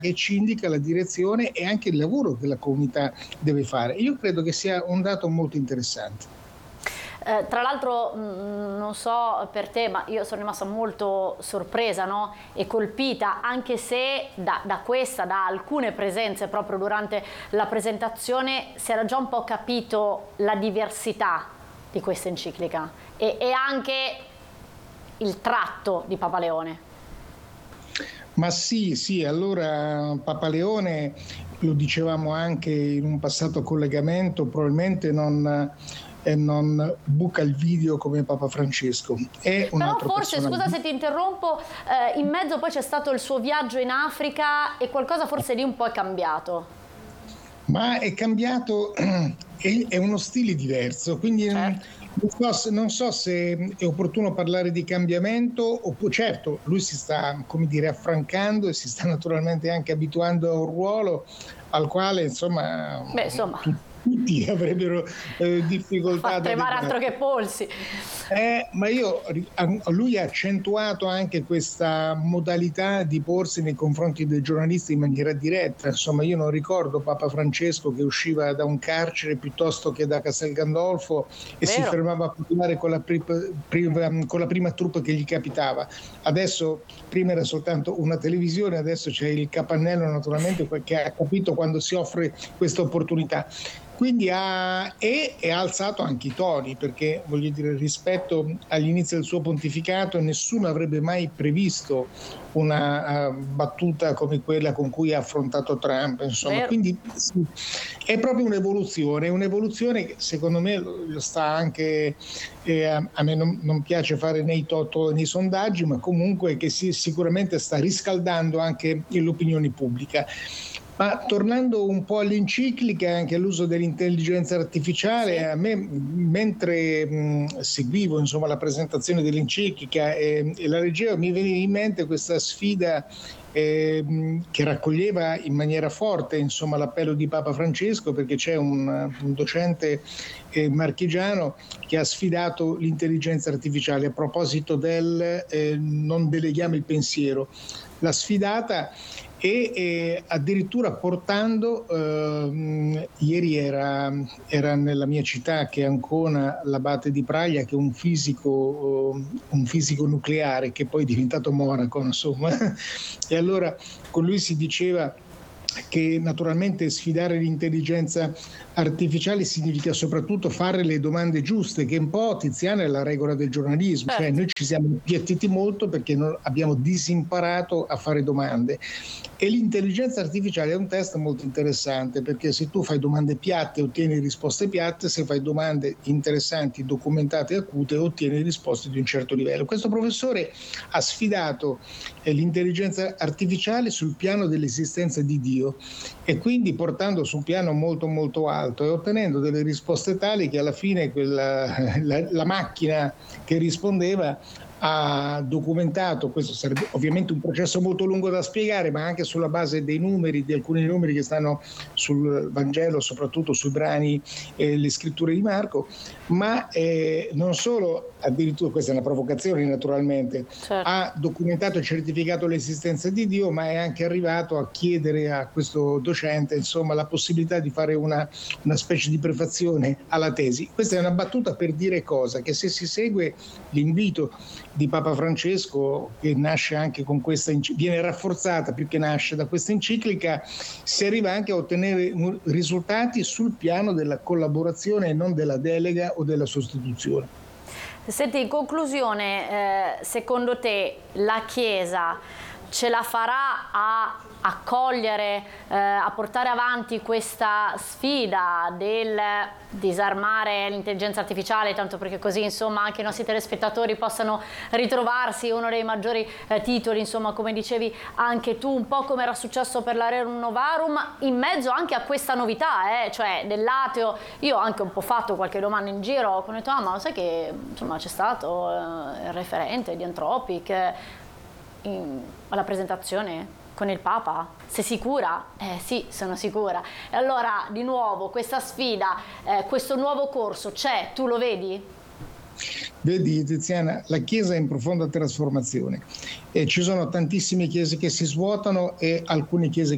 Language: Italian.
che ci indica la direzione e anche il lavoro che la comunità deve fare. Io credo che sia un dato molto interessante. Tra l'altro non so per te, ma io sono rimasta molto sorpresa, no? E colpita, anche se da alcune presenze proprio durante la presentazione si era già un po' capito la diversità di questa enciclica e anche il tratto di Papa Leone. Ma sì, allora Papa Leone, lo dicevamo anche in un passato collegamento, probabilmente non buca il video come Papa Francesco. È un Però altro forse, personaggio. scusa se ti interrompo, in mezzo poi c'è stato il suo viaggio in Africa e qualcosa forse lì un po' è cambiato. Ma è cambiato, è uno stile diverso, quindi Certo. non so se è opportuno parlare di cambiamento, oppure certo, lui si sta, come dire, affrancando e si sta naturalmente anche abituando a un ruolo al quale, insomma, Beh, insomma, tutti avrebbero difficoltà fa ad tremare altro adeguarsi. che polsi. Ma lui ha accentuato anche questa modalità di porsi nei confronti dei giornalisti in maniera diretta. Insomma, io non ricordo Papa Francesco che usciva da un carcere piuttosto che da Castel Gandolfo e si Vero. fermava a parlare con la prima troupe che gli capitava. Adesso, prima era soltanto una televisione, adesso c'è il capannello naturalmente che ha capito quando si offre questa opportunità. Quindi ha alzato anche i toni, perché voglio dire, rispetto all'inizio del suo pontificato nessuno avrebbe mai previsto una battuta come quella con cui ha affrontato Trump, insomma. Vero. Quindi sì, è proprio un'evoluzione che secondo me lo sta anche, a me non piace fare nei toto nei sondaggi, ma comunque che sicuramente sta riscaldando anche l'opinione pubblica. Ma tornando un po' all'enciclica e anche all'uso dell'intelligenza artificiale, Sì. a me mentre seguivo insomma la presentazione dell'enciclica e la leggevo, mi veniva in mente questa sfida che raccoglieva in maniera forte insomma l'appello di Papa Francesco, perché c'è un docente marchigiano che ha sfidato l'intelligenza artificiale a proposito del non deleghiamo il pensiero. L'ha sfidata e addirittura portando, ieri era nella mia città che è Ancona, l'abate di Praia, che è un fisico nucleare che poi è diventato monaco, insomma. E allora con lui si diceva che naturalmente sfidare l'intelligenza artificiale significa soprattutto fare le domande giuste, che un po' Tiziana è la regola del giornalismo, Certo. cioè noi ci siamo appiattiti molto perché abbiamo disimparato a fare domande. E l'intelligenza artificiale è un test molto interessante, perché se tu fai domande piatte ottieni risposte piatte, se fai domande interessanti, documentate e acute ottieni risposte di un certo livello. Questo professore ha sfidato l'intelligenza artificiale sul piano dell'esistenza di Dio e quindi portando su un piano molto molto alto e ottenendo delle risposte tali che alla fine la macchina che rispondeva ha documentato, questo sarebbe ovviamente un processo molto lungo da spiegare, ma anche sulla base dei numeri, di alcuni numeri che stanno sul Vangelo, soprattutto sui brani e le scritture di Marco, ma non solo, addirittura questa è una provocazione naturalmente, Certo. ha documentato e certificato l'esistenza di Dio, ma è anche arrivato a chiedere a questo docente insomma la possibilità di fare una specie di prefazione alla tesi. Questa è una battuta per dire cosa? Che se si segue l'invito di Papa Francesco, che nasce anche con questa, viene rafforzata più che nasce da questa enciclica, si arriva anche a ottenere risultati sul piano della collaborazione e non della delega o della sostituzione. Senti, in conclusione, secondo te la Chiesa ce la farà a accogliere, a portare avanti questa sfida del disarmare l'intelligenza artificiale, tanto perché così insomma anche i nostri telespettatori possano ritrovarsi uno dei maggiori titoli, insomma come dicevi anche tu, un po' come era successo per la Rerum Novarum, in mezzo anche a questa novità, cioè dell'ateo. Io ho anche un po' fatto qualche domanda in giro, ho detto ma sai che insomma c'è stato il referente di Anthropic alla presentazione con il Papa? Sei sicura? Sì, sono sicura. E allora, di nuovo, questa sfida, questo nuovo corso c'è, tu lo vedi? Vedi Tiziana, la Chiesa è in profonda trasformazione e ci sono tantissime chiese che si svuotano e alcune chiese